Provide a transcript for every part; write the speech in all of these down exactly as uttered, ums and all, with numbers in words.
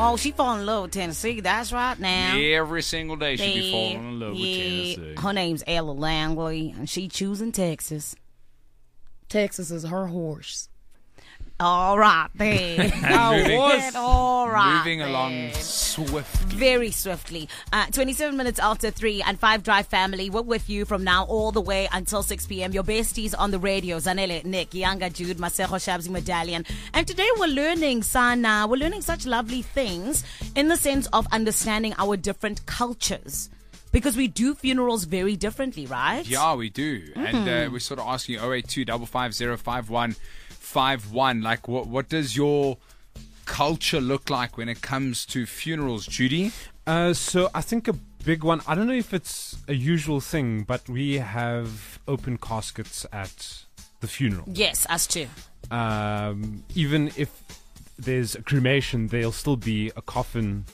Oh, she fall in love with Tennessee. That's right now. Every single day she be Yeah, falling in love yeah. with Tennessee. Her name's Ella Langley, and she choosing Texas. Texas is her horse. All right, then. Moving- horse. All right, Moving then. along swiftly. Very swiftly. Uh, twenty-seven minutes after three, and Five Drive family, we're with you from now all the way until six p.m. Your besties on the radio, Zanele, Nick, Yanga, Jude, Masejo, Shabzi, Medallion. And today we're learning, Sana, we're learning such lovely things in the sense of understanding our different cultures. Because we do funerals very differently, right? Yeah, we do. Mm-hmm. And uh, we're sort of asking oh eight two five five zero five one five one, like what what does your culture look like when it comes to funerals, Judy? Uh, so I think a big one, I don't know if it's a usual thing, but we have open caskets at the funeral. Yes, us too. Um, even if there's a cremation, there'll still be a coffin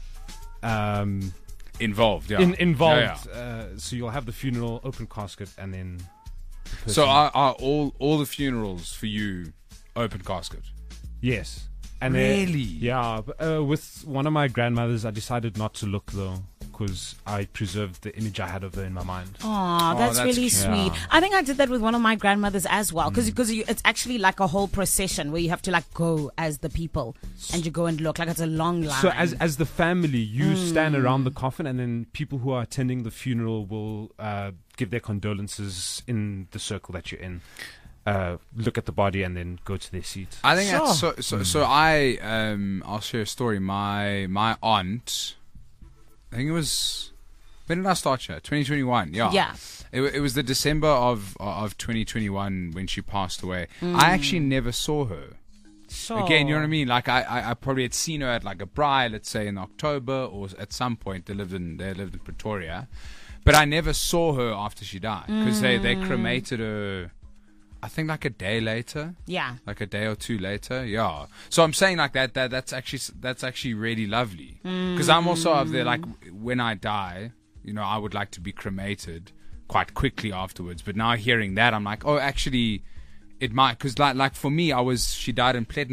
um, involved. Yeah, in, involved. Yeah, yeah. Uh, so you'll have the funeral, open casket, and then. The so are, are all all the funerals for you open casket? Yes. And really? Then, yeah. Uh, with one of my grandmothers, I decided not to look though, because I preserved the image I had of her in my mind. Aw, oh, that's, that's really cute. Sweet. Yeah. I think I did that with one of my grandmothers as well, because mm. it's actually like a whole procession where you have to like go as the people and you go and look like it's a long line. So as as the family, you mm. stand around the coffin, and then people who are attending the funeral will uh, give their condolences in the circle that you're in. Uh, look at the body and then go to their seat. I think sure. that's so. So, mm. so I um, I'll share a story. My my aunt. I think it was, when did I start here? twenty twenty-one, yeah. Yeah. It, it was the December of of twenty twenty-one when she passed away. Mm. I actually never saw her. Sure. Again, you know what I mean? Like, I, I, I probably had seen her at like a braai, let's say in October, or at some point. They lived in, they lived in Pretoria. But I never saw her after she died, because mm. they, they cremated her, I think like a day later. Yeah. Like a day or two later. Yeah. So I'm saying like that, that that's actually that's actually really lovely. Because mm. I'm also of there, like, when I die, you know, I would like to be cremated quite quickly afterwards. But now hearing that, I'm like, oh, actually, it might. Because like, like for me, I was, she died in Pletten